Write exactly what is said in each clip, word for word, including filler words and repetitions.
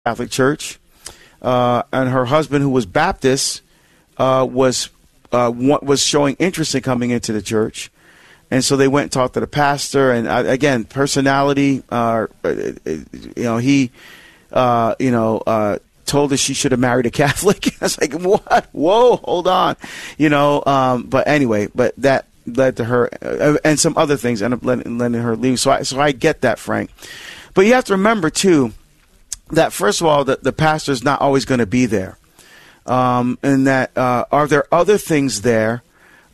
Catholic Church, uh, and her husband, who was Baptist, uh, was uh, was showing interest in coming into the church. And so they went and talked to the pastor. And uh, again, personality, uh, you know, he, uh, you know, uh, told her she should have married a Catholic. I was like, what? Whoa, hold on. You know, um, but anyway, but that led to her uh, and some other things ended up letting, letting her leave. So I, so I get that, Frank. But you have to remember, too, that first of all, the, the pastor is not always going to be there. Um, and that uh, are there other things there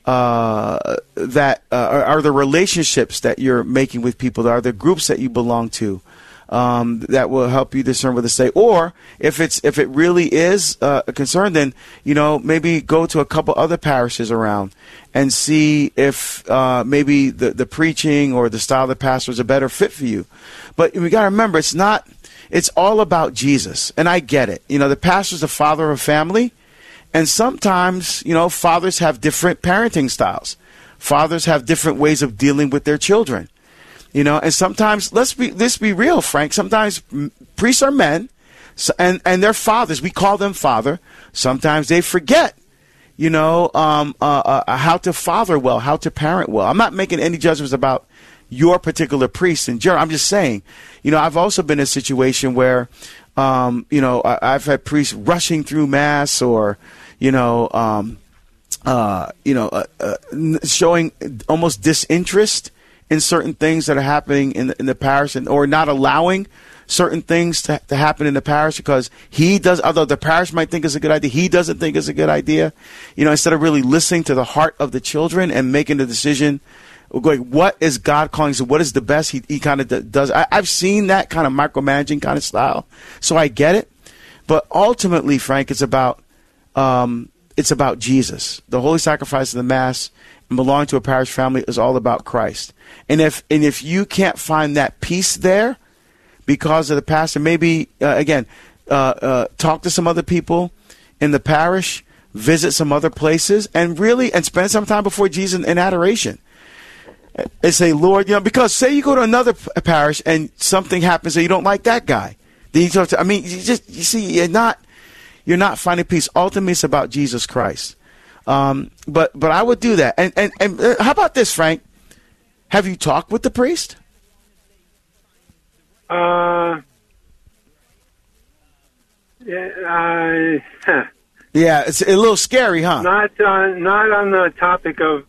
uh, that uh, are, are the relationships that you're making with people? Are there groups that you belong to um, that will help you discern what to say? Or if it's if it really is uh, a concern, then you know maybe go to a couple other parishes around and see if uh, maybe the the preaching or the style of the pastor is a better fit for you. But we got to remember, it's not. It's all about Jesus, and I get it. You know, the pastor's the father of a family, and sometimes, you know, fathers have different parenting styles. Fathers have different ways of dealing with their children, you know, and sometimes, let's be let's be real, Frank, sometimes priests are men, and, and they're fathers. We call them father. Sometimes they forget, you know, um, uh, uh, how to father well, how to parent well. I'm not making any judgments about your particular priest in general. I'm just saying, you know, I've also been in a situation where, um, you know, I, I've had priests rushing through mass or, you know, um, uh, you know, uh, uh, showing almost disinterest in certain things that are happening in the, in the parish, and or not allowing certain things to, to happen in the parish because he does, although the parish might think it's a good idea, he doesn't think it's a good idea. You know, instead of really listening to the heart of the children and making the decision. Going, what is God calling? So what is the best? He, he kind of does. I, I've seen that kind of micromanaging kind of style, so I get it. But ultimately, Frank, it's about um, it's about Jesus. The holy sacrifice of the Mass and belonging to a parish family is all about Christ. And if and if you can't find that peace there because of the pastor, maybe uh, again uh, uh, talk to some other people in the parish, visit some other places, and really and spend some time before Jesus in adoration. And say, Lord, you know, because say you go to another parish and something happens that you don't like that guy. Then you talk to, I mean, you just, you see, you're not, you're not finding peace. Ultimately, it's about Jesus Christ. Um, but, but I would do that. And, and, and uh, how about this, Frank? Have you talked with the priest? Uh, yeah, uh, huh. Yeah, it's a little scary, huh? Not on, not on the topic of,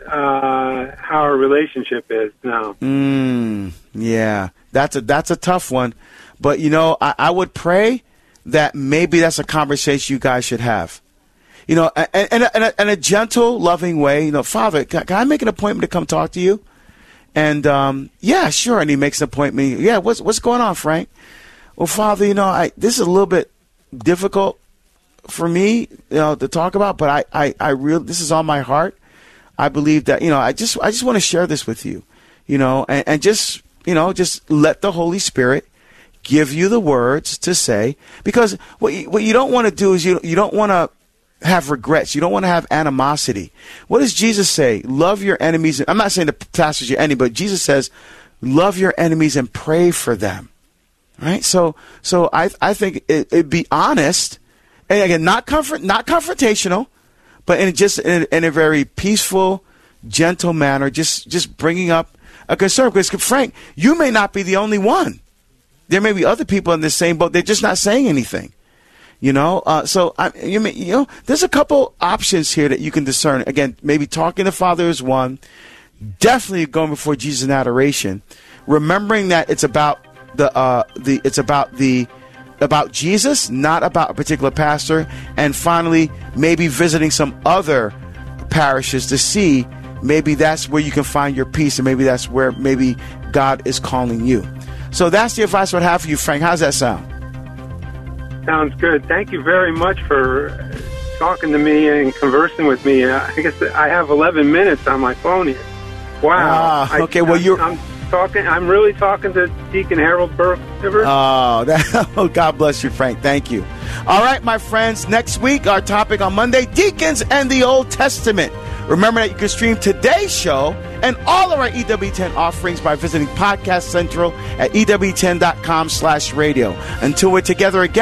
Uh, how our relationship is now. Mm, yeah, that's a that's a tough one. But, you know, I, I would pray that maybe that's a conversation you guys should have. You know, in, in, a, in, a, in a gentle, loving way. You know, Father, can, can I make an appointment to come talk to you? And, um, yeah, sure. And he makes an appointment. Yeah, what's what's going on, Frank? Well, Father, you know, I this is a little bit difficult for me, you know, to talk about. But I, I, I really, this is on my heart. I believe that, you know, I just I just want to share this with you, you know, and, and just, you know, just let the Holy Spirit give you the words to say, because what you, what you don't want to do is you you don't want to have regrets. You don't want to have animosity. What does Jesus say? Love your enemies. I'm not saying the pastor's your enemy, but Jesus says, love your enemies and pray for them. Right? So so I I think it, it'd be honest, and again, not comfort, not confrontational. But in just in, in a very peaceful, gentle manner, just just bringing up a concern. Because, Frank, you may not be the only one. There may be other people in the same boat. They're just not saying anything. You know, uh, so I, you may, you know, there's a couple options here that you can discern. Again, maybe talking to Father is one. Definitely going before Jesus in adoration, remembering that it's about the uh, the it's about the. about Jesus, not about a particular pastor, and finally, maybe visiting some other parishes to see maybe that's where you can find your peace, and maybe that's where maybe God is calling you. So that's the advice I would have for you, Frank. How's that sound? Sounds good. Thank you very much for talking to me and conversing with me. I guess I have eleven minutes on my phone here. Wow. Ah, okay, I, well, I'm, you're... I'm talking. I'm really talking to Deacon Harold Burke. Oh, that, oh, God bless you, Frank. Thank you. All right, my friends. Next week, our topic on Monday, Deacons and the Old Testament. Remember that you can stream today's show and all of our E W ten offerings by visiting Podcast Central at E W ten dot com slash radio. Until we're together again.